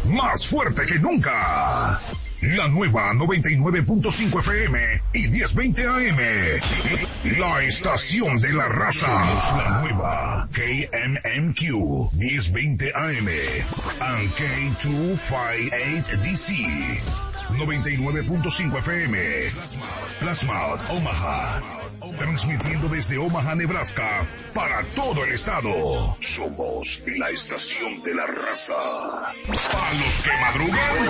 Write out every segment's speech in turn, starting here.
más fuerte que nunca. La nueva 99.5 FM y 1020 AM. La estación de la raza. Somos la nueva KMMQ 1020 AM and K258DC. 99.5 FM. Plasma, Omaha. Transmitiendo desde Omaha, Nebraska, para todo el estado. Somos la estación de la raza. Para los que madrugan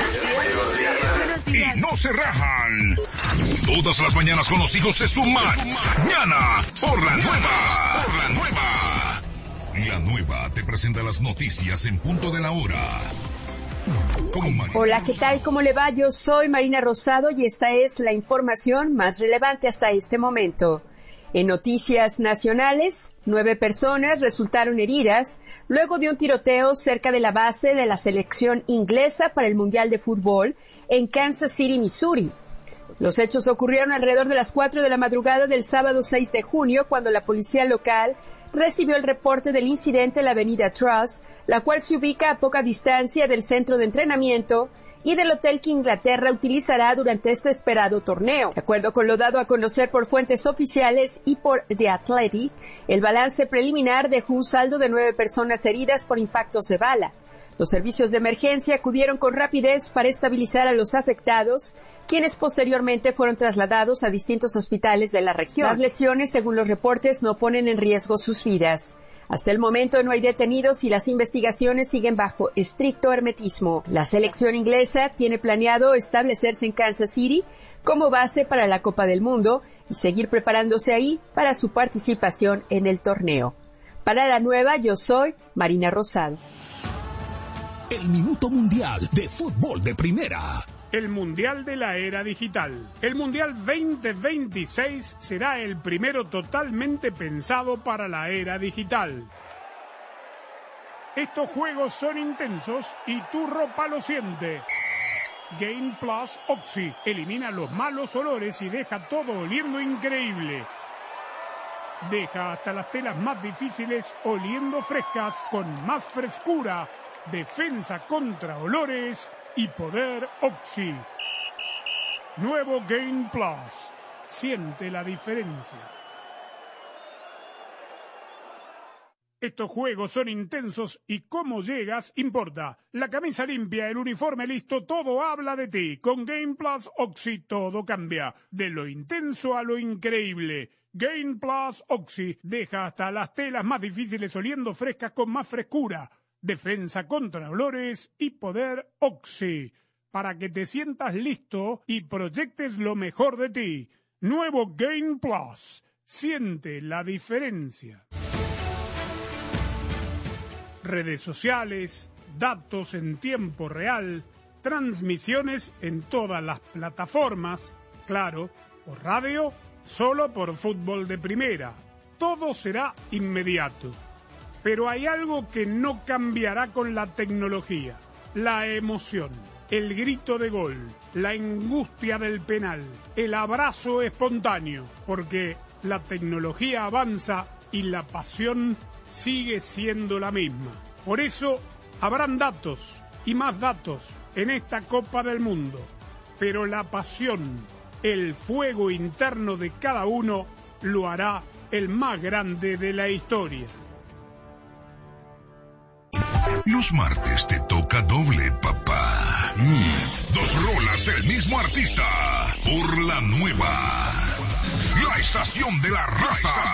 y no se rajan. Todas las mañanas con los hijos de su mañana. Por la nueva. Por la nueva. La nueva te presenta las noticias en punto de la hora. Hola, ¿qué tal? ¿Cómo le va? Yo soy Marina Rosado y esta es la información más relevante hasta este momento. En noticias nacionales, 9 personas resultaron heridas luego de un tiroteo cerca de la base de la selección inglesa para el Mundial de Fútbol en Kansas City, Missouri. Los hechos ocurrieron alrededor de las 4 de la madrugada del sábado 6 de junio, cuando la policía local recibió el reporte del incidente en la avenida Truss, la cual se ubica a poca distancia del centro de entrenamiento y del hotel que Inglaterra utilizará durante este esperado torneo. De acuerdo con lo dado a conocer por fuentes oficiales y por The Athletic, el balance preliminar dejó un saldo de 9 personas heridas por impactos de bala. Los servicios de emergencia acudieron con rapidez para estabilizar a los afectados, quienes posteriormente fueron trasladados a distintos hospitales de la región. Las lesiones, según los reportes, no ponen en riesgo sus vidas. Hasta el momento no hay detenidos y las investigaciones siguen bajo estricto hermetismo. La selección inglesa tiene planeado establecerse en Kansas City como base para la Copa del Mundo y seguir preparándose ahí para su participación en el torneo. Para la nueva, yo soy Marina Rosado. El Minuto Mundial de Fútbol de Primera. El Mundial de la Era Digital. El Mundial 2026 será el primero totalmente pensado para la era digital. Estos juegos son intensos y tu ropa lo siente. Game Plus Oxy elimina los malos olores y deja todo oliendo increíble. Deja hasta las telas más difíciles oliendo frescas con más frescura, defensa contra olores y poder Oxy. Nuevo Game Plus. Siente la diferencia. Estos juegos son intensos y cómo llegas importa. La camisa limpia, el uniforme listo, todo habla de ti. Con Game Plus Oxy todo cambia. De lo intenso a lo increíble. Game Plus Oxy deja hasta las telas más difíciles oliendo frescas con más frescura. Defensa contra olores y poder Oxy, para que te sientas listo y proyectes lo mejor de ti. Nuevo Game Plus. Siente la diferencia. Redes sociales, datos en tiempo real, transmisiones en todas las plataformas, claro, por radio, solo por Fútbol de Primera. Todo será inmediato. Pero hay algo que no cambiará con la tecnología: la emoción, el grito de gol, la angustia del penal, el abrazo espontáneo, porque la tecnología avanza y la pasión sigue siendo la misma. Por eso habrán datos y más datos en esta Copa del Mundo, pero la pasión, el fuego interno de cada uno lo hará el más grande de la historia. Los martes te toca doble, papá. 2 rolas del mismo artista. Por la nueva. La estación de la raza.